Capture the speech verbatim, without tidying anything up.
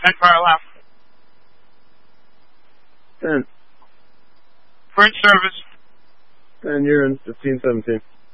Head fire left. ten. French service. ten, you're in fifteen seventeen.